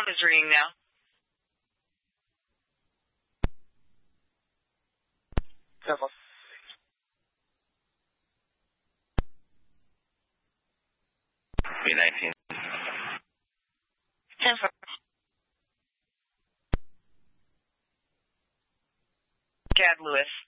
phone is ringing now. Careful. B19. 10-4. Chad Lewis.